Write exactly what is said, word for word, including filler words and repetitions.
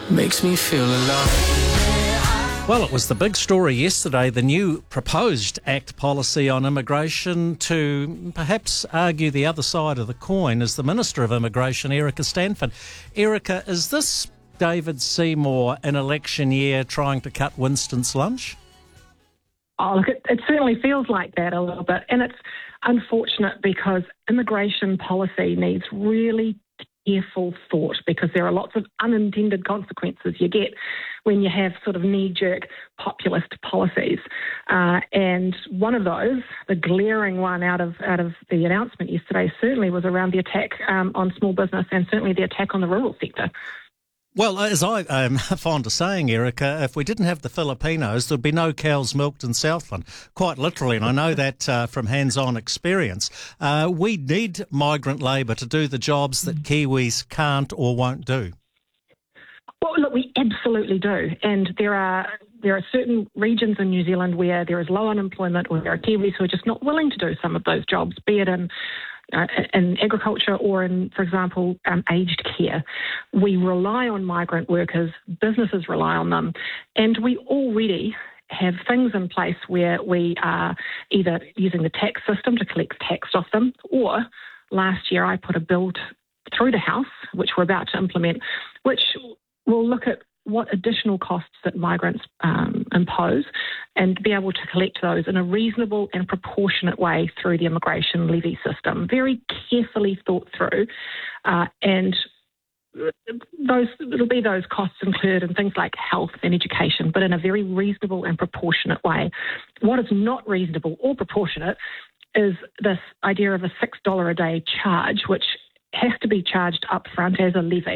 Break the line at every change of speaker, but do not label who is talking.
makes me feel alive.
Well, it was the big story yesterday, the new proposed Act policy on immigration to perhaps argue the other side of the coin is the Minister of Immigration, Erica Stanford. Erica, is this David Seymour in election year trying to cut Winston's lunch?
Oh, look, it, it certainly feels like that a little bit. And it's unfortunate because immigration policy needs really careful thought, because there are lots of unintended consequences you get when you have sort of knee-jerk populist policies. Uh, and one of those, the glaring one out of out of the announcement yesterday, certainly was around the attack um, on small business and certainly the attack on the rural sector.
Well, as I am fond of saying, Erica, if we didn't have the Filipinos, there'd be no cows milked in Southland, quite literally, and I know that uh, from hands-on experience. Uh, we need migrant labour to do the jobs that Kiwis can't or won't do.
Well, look, we absolutely do, and there are there are certain regions in New Zealand where there is low unemployment, or there are Kiwis who are just not willing to do some of those jobs, be it in Uh, in agriculture or in, for example, um, aged care. We rely on migrant workers, businesses rely on them, and we already have things in place where we are either using the tax system to collect tax off them, or last year I put a bill t- through the House, which we're about to implement, which will look at what additional costs that migrants um, impose and be able to collect those in a reasonable and proportionate way through the immigration levy system. Very carefully thought through, uh, and those it'll be those costs incurred in things like health and education, but in a very reasonable and proportionate way. What is not reasonable or proportionate is this idea of a six dollars a day charge, which has to be charged up front as a levy.